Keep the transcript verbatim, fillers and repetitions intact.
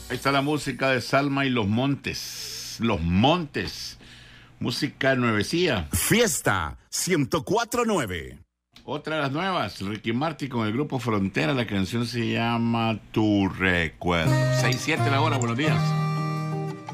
Ahí está la música de Salma y Los Montes. Los Montes. Música nuevecilla. Fiesta ciento cuatro punto nueve. Otra de las nuevas. Ricky Martin con el grupo Frontera. La canción se llama Tu Recuerdo. seis siete la hora. Buenos días.